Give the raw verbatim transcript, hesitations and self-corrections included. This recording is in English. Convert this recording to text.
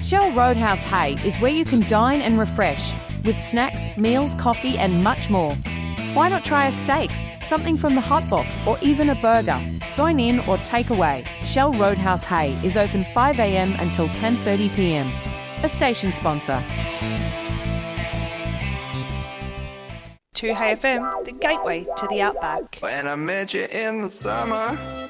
Shell Roadhouse Hay is where you can dine and refresh with snacks, meals, coffee and much more. Why not try a steak, something from the hot box or even a burger? Dine in or take away. Shell Roadhouse Hay is open five a m until ten thirty p m. A station sponsor. two Hay F M, the gateway to the outback. When I met you in the summer,